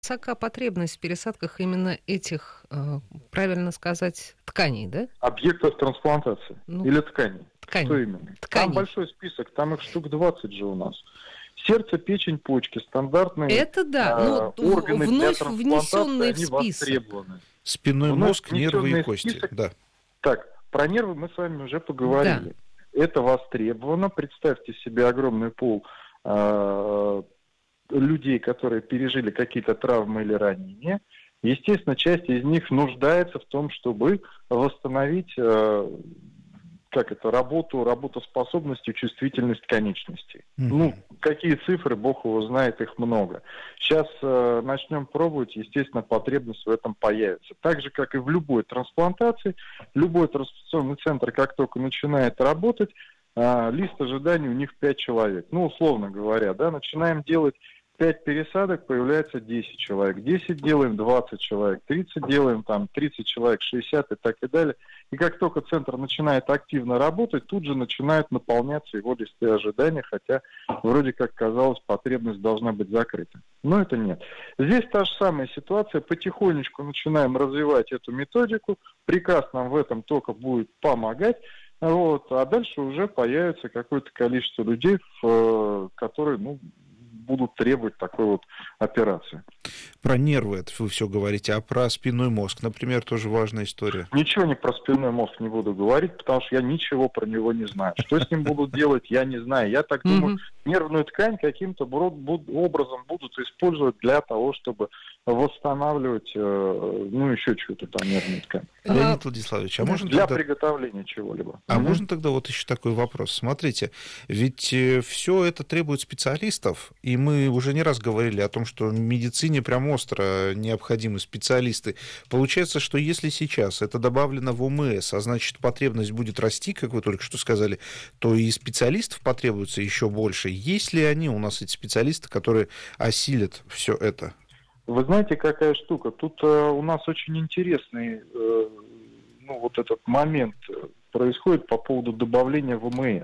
высока потребность в пересадках именно этих, правильно сказать, тканей, да? Объектов трансплантации или тканей? Тканей. Что именно? Тканей. Там большой список, там их штук 20 же у нас. Сердце, печень, почки, стандартные Это да, органы для вновь внесенные трансплантации, в они список. востребованы. Спинной мозг, нервы и кости. Список. Да. Так, про нервы мы с вами уже поговорили. Да. Это востребовано. Представьте себе огромный пул людей, которые пережили какие-то травмы или ранения. Естественно, часть из них нуждается в том, чтобы восстановить работоспособность, чувствительность конечностей. Ну, какие цифры, бог его знает, их много. Сейчас начнем пробовать, естественно, потребность в этом появится. Так же, как и в любой трансплантации, любой трансплантационный центр, как только начинает работать, лист ожидания у них 5 человек. Ну, условно говоря, да, начинаем делать 5 пересадок, появляется 10 человек. 10 делаем, 20 человек. 30 делаем, там, 30 человек, 60 и так и далее. И как только центр начинает активно работать, тут же начинают наполняться его листы ожидания, хотя вроде как казалось, потребность должна быть закрыта. Но это нет. Здесь та же самая ситуация. Потихонечку начинаем развивать эту методику. Приказ нам в этом только будет помогать. Вот, а дальше уже появится какое-то количество людей, которые, будут требовать такой вот операции. Про нервы это вы все говорите, а про спинной мозг, например, тоже важная история. Ничего не про спинной мозг не буду говорить, потому что я ничего про него не знаю. Что с ним будут делать, я не знаю. Я так думаю, нервную ткань каким-то образом будут использовать для того, чтобы восстанавливать, еще что-то там, нервную ткань. Леонид Владиславович, а можно для тогда... приготовления чего-либо. А можно тогда вот еще такой вопрос? Смотрите, ведь все это требует специалистов, и мы уже не раз говорили о том, что в медицине прям остро необходимы специалисты. Получается, что если сейчас это добавлено в ОМС, а значит, потребность будет расти, как вы только что сказали, то и специалистов потребуется еще больше. Есть ли они у нас, эти специалисты, которые осилят все это? Вы знаете, какая штука? Тут у нас очень интересный этот момент происходит по поводу добавления в ОМС.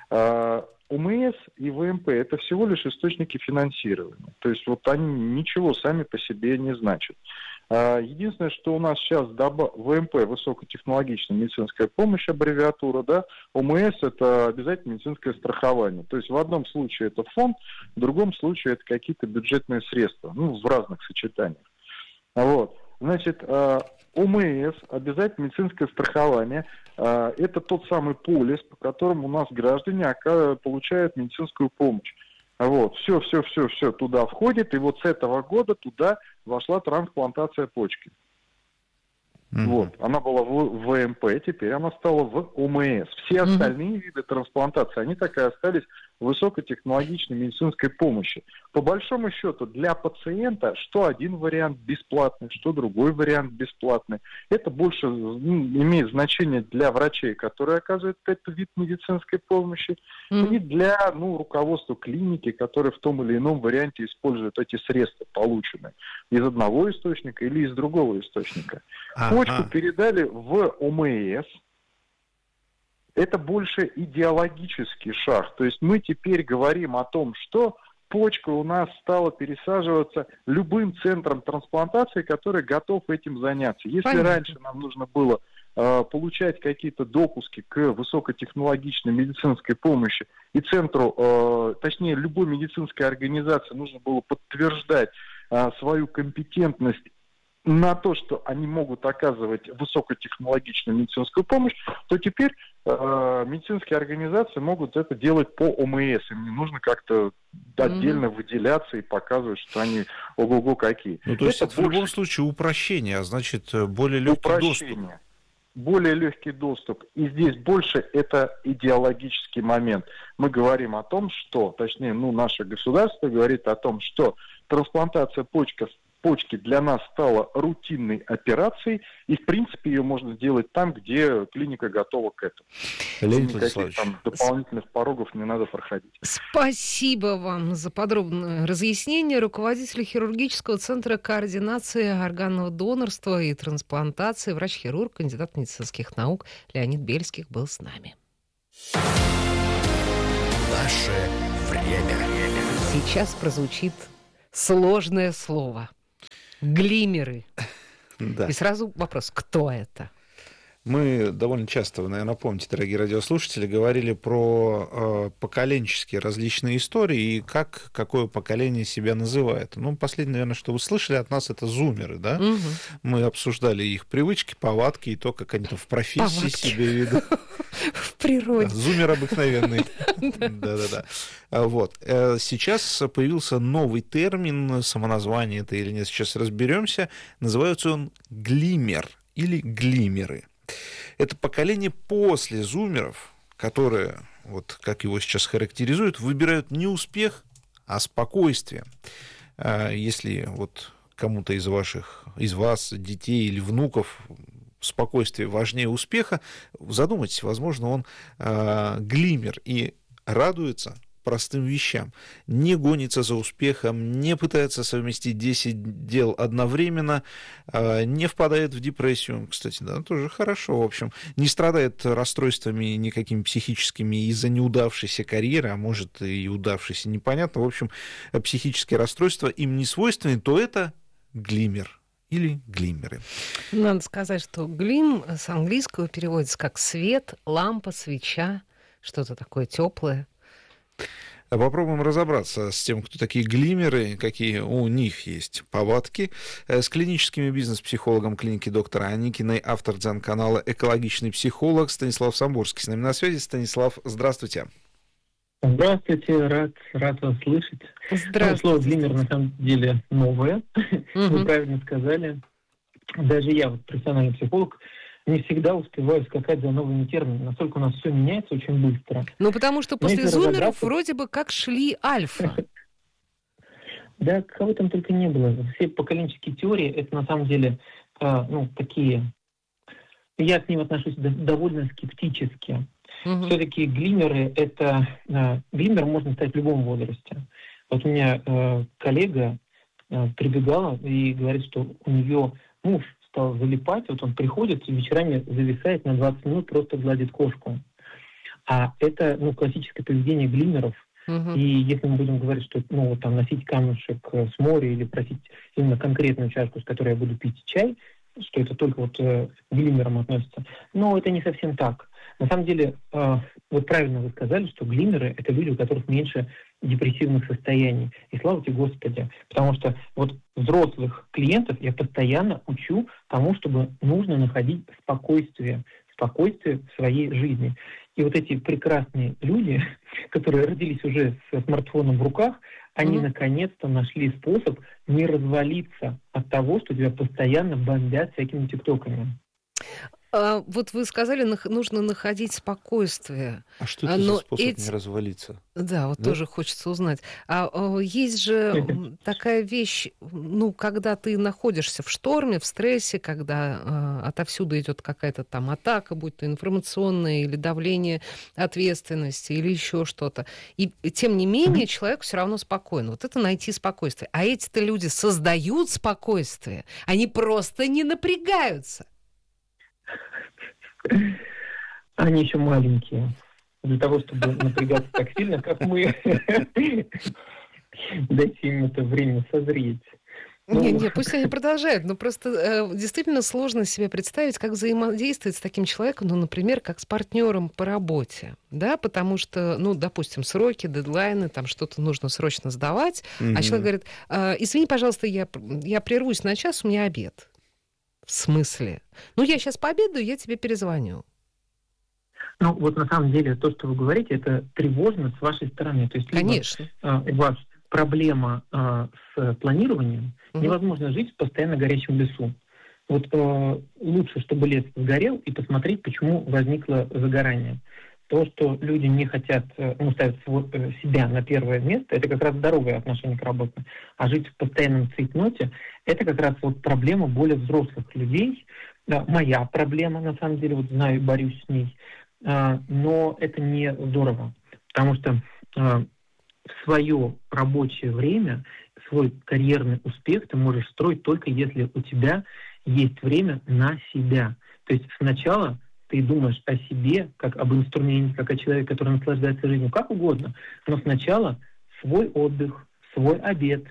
ОМС и ВМП – это всего лишь источники финансирования. То есть вот они ничего сами по себе не значат. Единственное, что у нас сейчас ВМП – высокотехнологичная медицинская помощь, аббревиатура, да, ОМС – это обязательно медицинское страхование. То есть в одном случае это фонд, в другом случае это какие-то бюджетные средства, в разных сочетаниях. Вот. Значит, ОМС, обязательно медицинское страхование, это тот самый полис, по которому у нас граждане получают медицинскую помощь. Вот, все туда входит, и вот с этого года туда вошла трансплантация почки. Вот, она была в ВМП, теперь она стала в ОМС. Все остальные виды трансплантации, они так и остались в высокотехнологичной медицинской помощи. По большому счету, для пациента что один вариант бесплатный, что другой вариант бесплатный. Это больше имеет значение для врачей, которые оказывают этот вид медицинской помощи, и для руководства клиники, которые в том или ином варианте используют эти средства, полученные из одного источника или из другого источника. Почку передали в ОМС. Это больше идеологический шаг. То есть мы теперь говорим о том, что почка у нас стала пересаживаться любым центром трансплантации, который готов этим заняться. Если раньше нам нужно было получать какие-то допуски к высокотехнологичной медицинской помощи, и центру, точнее любой медицинской организации нужно было подтверждать свою компетентность на то, что они могут оказывать высокотехнологичную медицинскую помощь, то теперь медицинские организации могут это делать по ОМС. Им не нужно как-то отдельно выделяться и показывать, что они ого-го какие. То есть это в любом случае упрощение, а значит более легкий доступ. Более легкий доступ. И здесь больше это идеологический момент. Мы говорим о том, что, точнее, наше государство говорит о том, что трансплантация почки для нас стала рутинной операцией, и, в принципе, ее можно сделать там, где клиника готова к этому. Леонид Никаких там дополнительных порогов не надо проходить. Спасибо вам за подробное разъяснение. Руководитель хирургического центра координации органного донорства и трансплантации, врач-хирург, кандидат медицинских наук Леонид Бельских был с нами. Наше время. Сейчас прозвучит сложное слово. Глимеры. Да. И сразу вопрос, кто это? Мы довольно часто, вы, наверное, помните, дорогие радиослушатели, говорили про поколенческие различные истории и как какое поколение себя называет. Ну, последнее, наверное, что вы слышали от нас, это зумеры, да? Угу. Мы обсуждали их привычки, повадки и то, как они там в профессии Повадки. себя ведут. В природе. Зумер обыкновенный. Да-да-да. Вот. Сейчас появился новый термин, самоназвание это или нет, сейчас разберемся. Называется он глимер или глимеры. Это поколение после зумеров, которые, вот как его сейчас характеризуют, выбирают не успех, а спокойствие. Если вот кому-то из вас, детей или внуков, спокойствие важнее успеха, задумайтесь, возможно, он глимер и радуется простым вещам. Не гонится за успехом, не пытается совместить 10 дел одновременно, не впадает в депрессию. Кстати, да, тоже хорошо, в общем. Не страдает расстройствами никакими психическими из-за неудавшейся карьеры, а может и удавшейся, непонятно. В общем, психические расстройства им не свойственны, то это глимер или глимеры. Надо сказать, что глим с английского переводится как свет, лампа, свеча, что-то такое теплое. Попробуем разобраться с тем, кто такие глимеры, какие у них есть повадки. С клиническим бизнес-психологом клиники доктора Аникиной, автор дзен-канала «Экологичный психолог» Станислав Самбурский. С нами на связи. Станислав, здравствуйте. Здравствуйте, рад вас слышать. Здравствуйте. Слово «глимер» на самом деле новое. Вы правильно сказали. Даже я, вот профессиональный психолог, не всегда успеваю скакать за новыми терминами. Настолько у нас все меняется очень быстро. Ну, потому что после зумеров вроде бы как шли альфа. Да, кого там только не было. Все поколенческие теории, это на самом деле, такие... Я к ним отношусь довольно скептически. Все-таки глимеры, глимер можно стать в любом возрасте. Вот у меня коллега прибегала и говорит, что у нее муж стал залипать, вот он приходит и вечерами зависает на 20 минут, просто гладит кошку. А это, классическое поведение глимеров. И если мы будем говорить, что, носить камушек с моря или просить именно конкретную чашку, с которой я буду пить чай, что это только к глимерам относится, но это не совсем так. На самом деле, вот правильно вы сказали, что глимеры — это люди, у которых меньше депрессивных состояний. И слава тебе, Господи. Потому что вот взрослых клиентов я постоянно учу тому, чтобы нужно находить спокойствие в своей жизни. И вот эти прекрасные люди, которые родились уже со смартфоном в руках, они наконец-то нашли способ не развалиться от того, что тебя постоянно бомбят всякими тиктоками. Вот вы сказали, нужно находить спокойствие. А что это за способ не развалиться? Да, тоже хочется узнать. Есть же такая вещь, когда ты находишься в шторме, в стрессе, когда отовсюду идет какая-то там атака, будь то информационная или давление ответственности, или еще что-то. И тем не менее человек все равно спокоен. Вот это найти спокойствие. А эти-то люди создают спокойствие. Они просто не напрягаются. Они еще маленькие. Для того, чтобы напрягаться так сильно, как мы, дайте им это время созреть. Не, пусть они продолжают, но просто действительно сложно себе представить, как взаимодействовать с таким человеком, например, как с партнером по работе, да, потому что, допустим, сроки, дедлайны, там что-то нужно срочно сдавать, а человек говорит: извини, пожалуйста, я прервусь на час, у меня обед. В смысле? Я сейчас пообедаю, я тебе перезвоню. Вот на самом деле то, что вы говорите, это тревожно с вашей стороны. То есть, конечно, у вас проблема с планированием, невозможно жить в постоянно горящем лесу. Вот лучше, чтобы лес сгорел, и посмотреть, почему возникло загорание. То, что люди не хотят, ставят себя на первое место, это как раз здоровое отношение к работе. А жить в постоянном цейтноте, это как раз проблема более взрослых людей. Да, моя проблема, на самом деле, знаю и борюсь с ней. Но это не здорово, потому что в свое рабочее время, свой карьерный успех ты можешь строить только если у тебя есть время на себя. То есть сначала ты думаешь о себе, как об инструменте, как о человеке, который наслаждается жизнью, как угодно. Но сначала свой отдых, свой обед,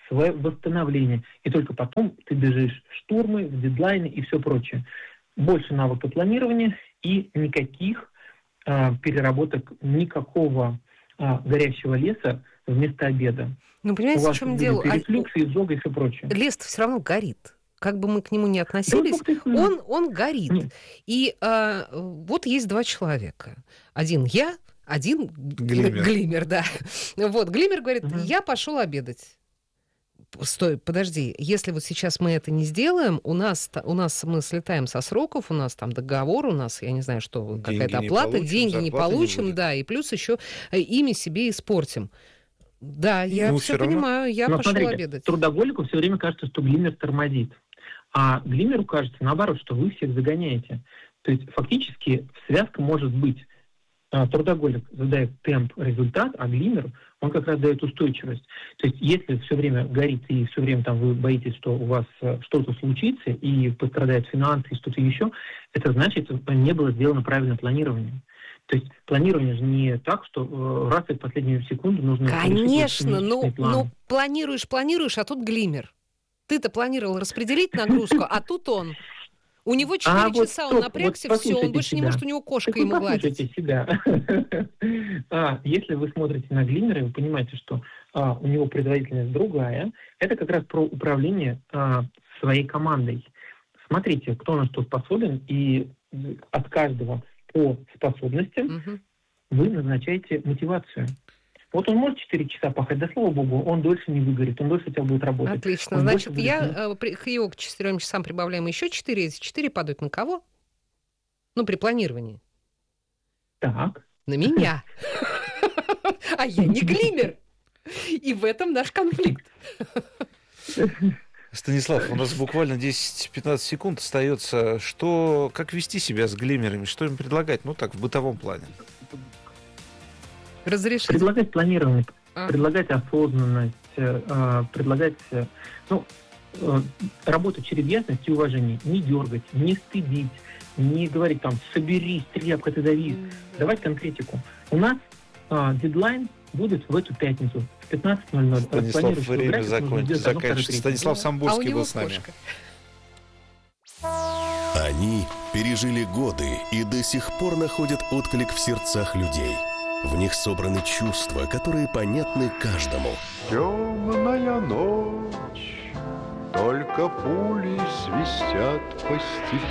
свое восстановление. И только потом ты бежишь в штурмы, в дедлайны и все прочее. Больше навыка планирования и никаких переработок, никакого горящего леса вместо обеда. Ну, понимаете, в чем дело? Перефлюксы, изжога и все прочее. Лес все равно горит. Как бы мы к нему ни относились, он горит. Нет. И вот есть два человека. Один я, один Глимер, да. Вот, Глимер говорит, я пошел обедать. Стой, подожди, если вот сейчас мы это не сделаем, у нас мы слетаем со сроков, у нас там договор, у нас, я не знаю, что, какая-то оплата, деньги не получим, да, и плюс еще имя себе испортим. Да, я все понимаю, я пошел обедать. Трудоголику все время кажется, что Глимер тормозит. А Глимеру кажется, наоборот, что вы всех загоняете. То есть фактически связка может быть. Трудоголик задает темп, результат, а Глимер, он как раз дает устойчивость. То есть если все время горит и все время там вы боитесь, что у вас что-то случится и пострадают финансы и что-то еще, это значит, не было сделано правильное планирование. То есть планирование же не так, что раз и в последнюю секунду нужно... Конечно, но планируешь, а тут Глимер. Ты-то планировал распределить нагрузку, а тут он. У него 4 часа, он напрягся, все, он больше не может, у него кошка ему гладить. Себя. Если вы смотрите на Глимера, вы понимаете, что у него производительность другая. Это как раз про управление своей командой. Смотрите, кто на что способен, и от каждого по способностям вы назначаете мотивацию. Вот он может 4 часа пахать, да слава богу, он дольше не выгорит, он дольше у тебя будет работать. Отлично. Значит, к его 4 часам прибавляем еще 4, эти 4 падают на кого? Ну, при планировании. Так. На меня. А я не Глимер. И в этом наш конфликт. Станислав, у нас буквально 10-15 секунд остается. Как вести себя с Глимерами? Что им предлагать? Ну, так, в бытовом плане. Разрешить. Предлагать планирование, предлагать осознанность, предлагать работу через ясность и уважение. Не дергать, не стыдить, не говорить там «соберись, тряпка, ты завис». Давать конкретику. У нас дедлайн будет в эту пятницу в 15:00. Станислав, время заканчивается. Станислав Самбурский был с нами. Они пережили годы и до сих пор находят отклик в сердцах людей. В них собраны чувства, которые понятны каждому. Темная ночь, только пули свистят по стеклу.